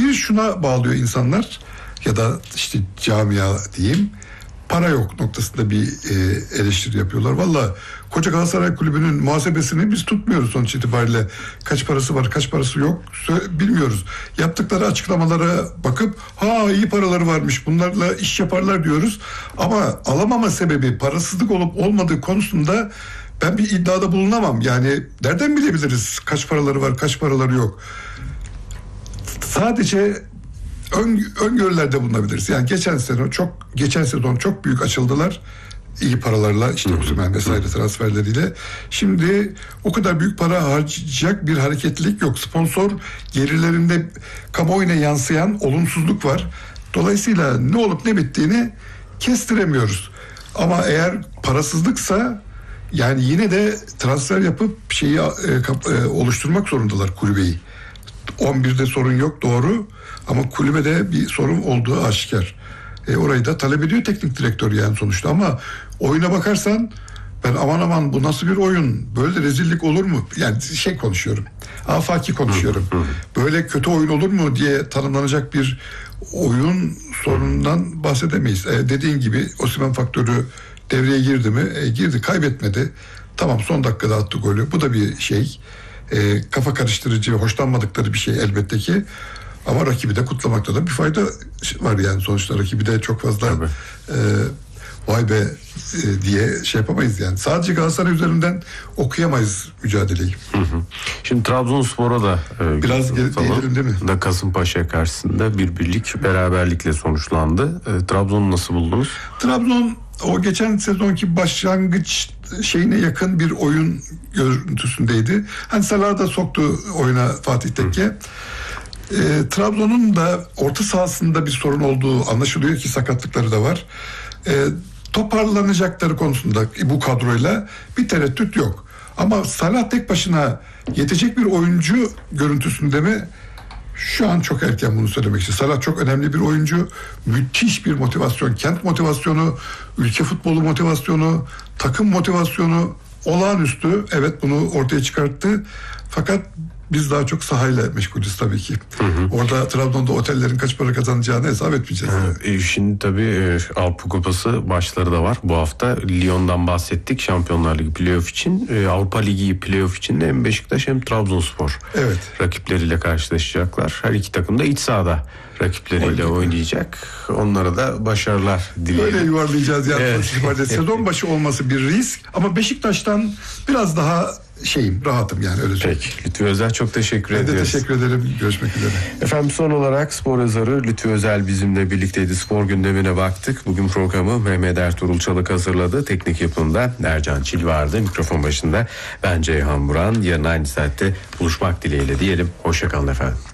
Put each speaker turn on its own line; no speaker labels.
Bir şuna bağlıyor insanlar ya da işte camia diyeyim, para yok noktasında bir eleştiri yapıyorlar. Valla koca Galatasaray Kulübü'nün muhasebesini biz tutmuyoruz sonuç itibariyle. Kaç parası var, kaç parası yok bilmiyoruz. Yaptıkları açıklamalara bakıp iyi paraları varmış, bunlarla iş yaparlar diyoruz. Ama alamama sebebi parasızlık olup olmadığı konusunda ben bir iddiada bulunamam. Yani nereden bilebiliriz kaç paraları var, kaç paraları yok? Sadece öngörülerde bulunabiliriz. Yani geçen sezon çok büyük açıldılar. İyi paralarla, işte Osimhen vesaire transferleriyle. Şimdi o kadar büyük para harcayacak bir hareketlilik yok. Sponsor gelirlerinde kamuoyuna yansıyan olumsuzluk var. Dolayısıyla ne olup ne bittiğini kestiremiyoruz. Ama eğer parasızlıksa yani yine de transfer yapıp oluşturmak zorundalar kulübeyi. 11'de sorun yok, doğru, ama kulübede bir sorun olduğu aşikar. Orayı da talep ediyor teknik direktör yani sonuçta. Ama oyuna bakarsan ben aman bu nasıl bir oyun, böyle rezillik olur mu? Yani konuşuyorum, afaki konuşuyorum. Böyle kötü oyun olur mu diye tanımlanacak bir oyun sorunundan bahsedemeyiz. Dediğin gibi Osimhen faktörü devreye girdi mi? Girdi, kaybetmedi. Tamam, son dakikada attı golü. Bu da bir şey. Kafa karıştırıcı, hoşlanmadıkları bir şey elbette ki. Ama rakibi de kutlamakta da bir fayda var yani sonuçta. Rakibi de çok fazla vay be diye yapamayız yani. Sadece Galatasaray üzerinden okuyamayız mücadeleyi.
Şimdi Trabzonspor'a da
biraz değinelim değil mi?
Da Kasımpaşa karşısında bir birlik beraberlikle sonuçlandı. Trabzon'u nasıl buldunuz?
Trabzon o geçen sezonki başlangıç şeyine yakın bir oyun görüntüsündeydi. Hani Salah'ı da soktu oyuna Fatih Tekke. Trabzon'un da orta sahasında bir sorun olduğu anlaşılıyor ki sakatlıkları da var. Toparlanacakları konusunda bu kadroyla bir tereddüt yok. Ama Salah tek başına yetecek bir oyuncu görüntüsünde mi? Şu an çok erken bunu söylemek için. Salah çok önemli bir oyuncu. Müthiş bir motivasyon. Kent motivasyonu, ülke futbolu motivasyonu, takım motivasyonu olağanüstü. Evet, bunu ortaya çıkarttı. Fakat biz daha çok sahayla meşgulüz tabii ki. Orada Trabzon'da otellerin kaç para kazanacağını hesap etmeyeceğiz.
Şimdi tabii Avrupa Kupası maçları da var. Bu hafta Lyon'dan bahsettik. Şampiyonlar Ligi playoff için. Avrupa Ligi playoff için de hem Beşiktaş hem Trabzonspor rakipleriyle karşılaşacaklar. Her iki takım da iç sahada rakipleriyle oynayacak. Onlara da başarılar dileyelim.
Öyle yuvarlayacağız yani. Evet. Sezon başı olması bir risk ama Beşiktaş'tan biraz daha rahatım yani, öyle söyleyeyim.
Peki. Lütfü Özel, çok teşekkür ediyoruz.
Ben de teşekkür ederim. Görüşmek üzere.
Efendim, son olarak spor yazarı Lütfü Özel bizimle birlikteydi. Spor gündemine baktık. Bugün programı Mehmet Ertuğrul Çalık hazırladı. Teknik yapımda Ercan Çil vardı. Mikrofon başında ben Ceyhan Buran. Yarın aynı saatte buluşmak dileğiyle diyelim. Hoşça kalın efendim.